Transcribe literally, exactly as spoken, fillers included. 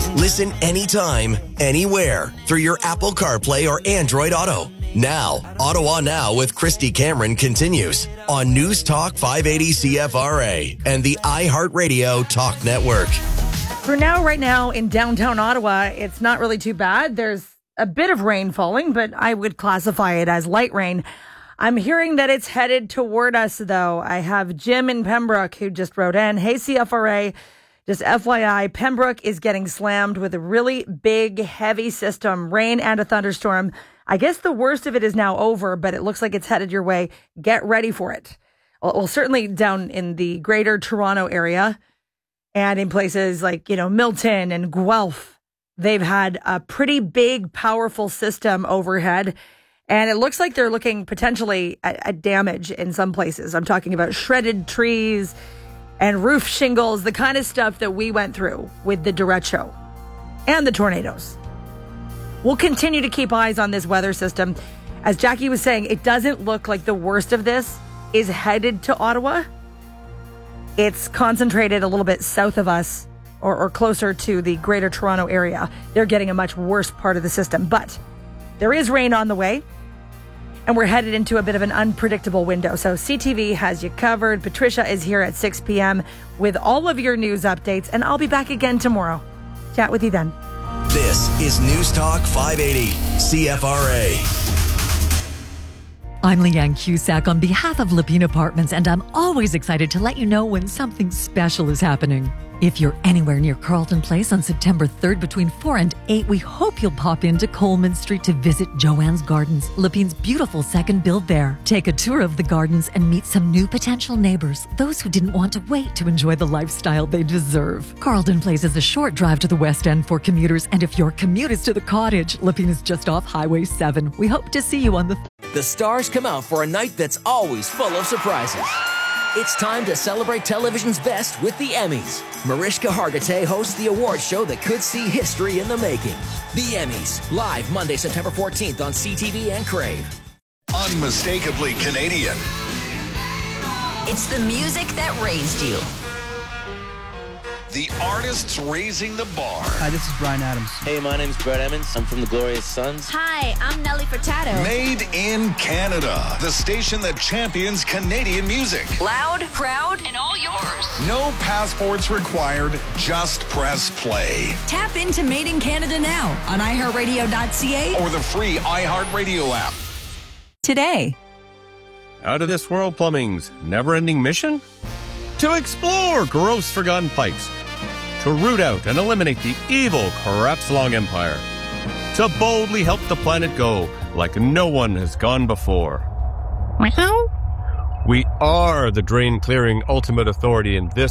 Listen anytime, anywhere through your Apple CarPlay or Android Auto. Now, Ottawa Now with Christy Cameron continues on News Talk five eighty C F R A and the iHeartRadio Talk Network. For now, right now in downtown Ottawa, it's not really too bad. There's a bit of rain falling, but I would classify it as light rain. I'm hearing that it's headed toward us, though. I have Jim in Pembroke who just wrote in, hey, C F R A, just F Y I, Pembroke is getting slammed with a really big, heavy system, rain and a thunderstorm. I guess the worst of it is now over, but it looks like it's headed your way. Get ready for it. Well, well, certainly down in the greater Toronto area and in places like, you know, Milton and Guelph, they've had a pretty big, powerful system overhead. And it looks like they're looking potentially at, at damage in some places. I'm talking about shredded trees and roof shingles, the kind of stuff that we went through with the derecho and the tornadoes. We'll continue to keep eyes on this weather system. As Jackie was saying, it doesn't look like the worst of this is headed to Ottawa. It's concentrated a little bit south of us or, or closer to the greater Toronto area. They're getting a much worse part of the system. But there is rain on the way, and we're headed into a bit of an unpredictable window. So C T V has you covered. Patricia is here at six p.m. with all of your news updates, and I'll be back again tomorrow. Chat with you then. This is News Talk five eighty C F R A. I'm Leanne Cusack on behalf of Lapine Apartments, and I'm always excited to let you know when something special is happening. If you're anywhere near Carlton Place on September third between four and eight, we hope you'll pop into Coleman Street to visit Joanne's Gardens, Lapine's beautiful second build there. Take a tour of the gardens and meet some new potential neighbors, those who didn't want to wait to enjoy the lifestyle they deserve. Carlton Place is a short drive to the West End for commuters, and if your commute is to the cottage, Lapine is just off Highway seven. We hope to see you on the... Th- the stars come out for a night that's always full of surprises. It's time to celebrate television's best with the Emmys. Mariska Hargitay hosts the award show that could see history in the making. The Emmys, live Monday, September fourteenth on C T V and Crave. Unmistakably Canadian. It's the music that raised you. The artists raising the bar. Hi, this is Bryan Adams. Hey, my name's Brett Emmons. I'm from the Glorious Sons. Hi, I'm Nelly Furtado. Made in Canada. The station that champions Canadian music. Loud, proud, and all yours. No passports required. Just press play. Tap into Made in Canada now on i heart radio dot c a or the free iHeartRadio app. Today. Out of This World Plumbing's never-ending mission? To explore gross forgotten pipes. To root out and eliminate the evil Crapslong Empire. To boldly help the planet go like no one has gone before. We are the drain-clearing ultimate authority in this